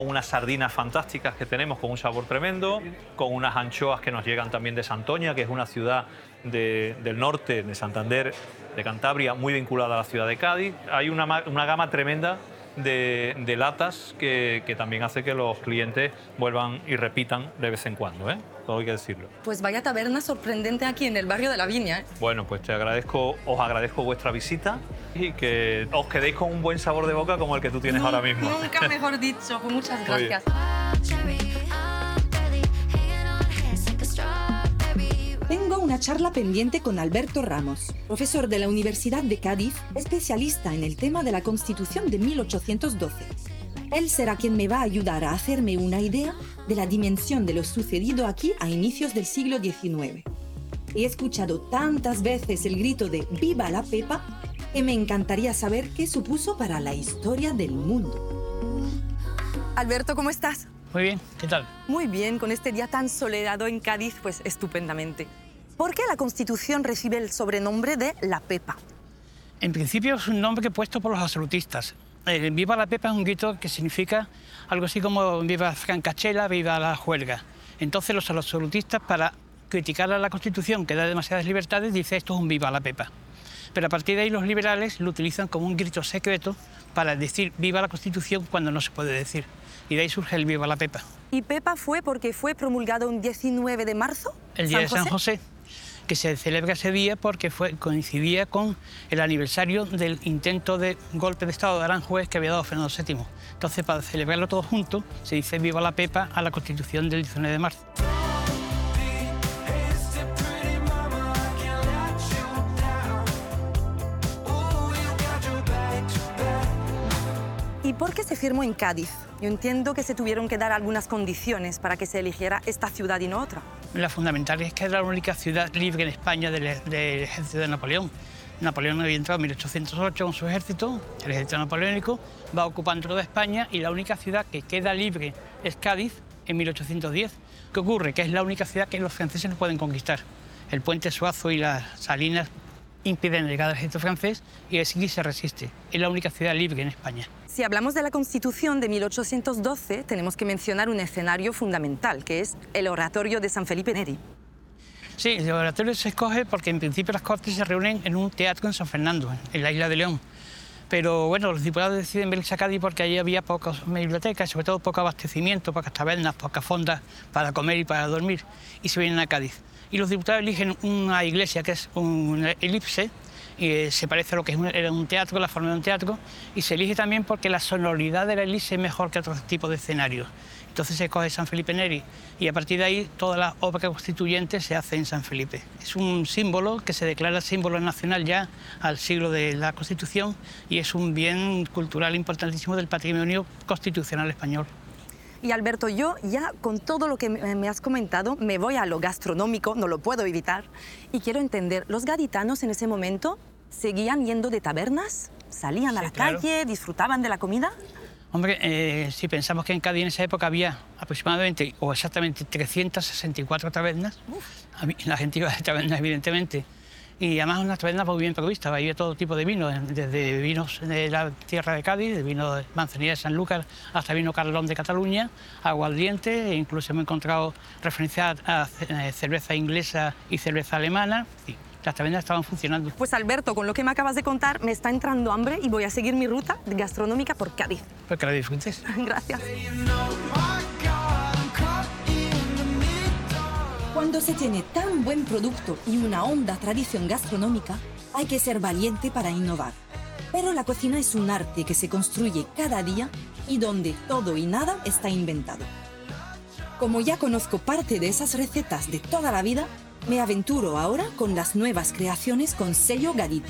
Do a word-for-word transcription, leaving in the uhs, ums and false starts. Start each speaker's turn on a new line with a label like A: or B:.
A: Unas sardinas fantásticas que tenemos con un sabor tremendo, con unas anchoas que nos llegan también de Santoña, que es una ciudad de, del norte, de Santander, de Cantabria, muy vinculada a la ciudad de Cádiz. Hay una, una gama tremenda de, de latas que, que también hace que los clientes vuelvan y repitan de vez en cuando, ¿eh? Todo hay que decirlo.
B: Pues vaya taberna sorprendente aquí en el barrio de la Viña, ¿eh?
A: Bueno, pues te agradezco, os agradezco vuestra visita y que os quedéis con un buen sabor de boca como el que tú tienes
B: No,
A: ahora mismo.
B: Nunca mejor dicho, pues muchas gracias.
C: Tengo una charla pendiente con Alberto Ramos, profesor de la Universidad de Cádiz, especialista en el tema de la Constitución de mil ochocientos doce. Él será quien me va a ayudar a hacerme una idea de la dimensión de lo sucedido aquí a inicios del siglo diecinueve. He escuchado tantas veces el grito de ¡Viva la Pepa! Que me encantaría saber qué supuso para la historia del mundo.
B: Alberto, ¿cómo estás?
D: Muy bien, ¿qué tal?
B: Muy bien, con este día tan soleado en Cádiz, pues estupendamente. ¿Por qué la Constitución recibe el sobrenombre de La Pepa?
D: En principio es un nombre que puesto por los absolutistas. Eh, Viva la Pepa es un grito que significa algo así como viva Francachela, viva la juelga. Entonces los absolutistas, para criticar a la Constitución, que da demasiadas libertades, dicen esto es un viva la Pepa. Pero a partir de ahí los liberales lo utilizan como un grito secreto para decir viva la Constitución cuando no se puede decir. Y de ahí surge el viva la Pepa.
B: ¿Y Pepa fue porque fue promulgado un diecinueve de marzo?
D: El día de San José, que se celebra ese día porque fue, coincidía con el aniversario del intento de golpe de Estado de Aranjuez que había dado Fernando séptimo. Entonces, para celebrarlo todo junto, se dice viva la Pepa a la Constitución del diecinueve de marzo.
B: ¿Y por qué se firmó en Cádiz? Yo entiendo que se tuvieron que dar algunas condiciones para que se eligiera esta ciudad y no otra.
D: La fundamental es que era la única ciudad libre en España del, del ejército de Napoleón. Napoleón había entrado en mil ochocientos ocho con su ejército, el ejército napoleónico, va ocupando toda España y la única ciudad que queda libre es Cádiz en mil ochocientos diez. ¿Qué ocurre? Que es la única ciudad que los franceses no pueden conquistar. El puente Suazo y las Salinas impiden llegar al ejército francés y así se resiste. Es la única ciudad libre en España.
B: Si hablamos de la Constitución de mil ochocientos doce, tenemos que mencionar un escenario fundamental, que es el Oratorio de San Felipe Neri.
D: Sí, el oratorio se escoge porque en principio las Cortes se reúnen en un teatro en San Fernando, en la isla de León. Pero bueno, los diputados deciden venirse a Cádiz porque allí había pocas bibliotecas, sobre todo poco abastecimiento, pocas tabernas, pocas fondas para comer y para dormir, y se vienen a Cádiz. Y los diputados eligen una iglesia que es un elipse, y se parece a lo que era un teatro, la forma de un teatro, y se elige también porque la sonoridad de la elipse es mejor que otro tipo de escenarios. Entonces se escoge San Felipe Neri y a partir de ahí toda la obra constituyente se hace en San Felipe. Es un símbolo que se declara símbolo nacional ya al siglo de la Constitución y es un bien cultural importantísimo del patrimonio constitucional español.
B: Y Alberto, yo ya con todo lo que me has comentado me voy a lo gastronómico, no lo puedo evitar, y quiero entender, ¿los gaditanos en ese momento seguían yendo de tabernas? ¿Salían a
D: Sí,
B: la
D: claro.
B: calle? ¿Disfrutaban de la comida?
D: Hombre, eh, si pensamos que en Cádiz en esa época había aproximadamente o exactamente trescientas sesenta y cuatro tabernas, a mí- la gente iba de tabernas evidentemente, y además unas tabernas muy bien provistas, había todo tipo de vinos, desde vinos de la tierra de Cádiz, de vino de Manzanilla de Sanlúcar, hasta vino Carlón de Cataluña, aguardiente, e incluso hemos encontrado referencias a eh, cerveza inglesa y cerveza alemana. Sí, las tabernas estaban funcionando.
B: Pues Alberto, con lo que me acabas de contar, me está entrando hambre y voy a seguir mi ruta gastronómica por Cádiz.
D: Pues que la disfrutes.
B: Gracias.
C: Cuando se tiene tan buen producto y una honda tradición gastronómica, hay que ser valiente para innovar. Pero la cocina es un arte que se construye cada día y donde todo y nada está inventado. Como ya conozco parte de esas recetas de toda la vida, me aventuro ahora con las nuevas creaciones con sello Gadita.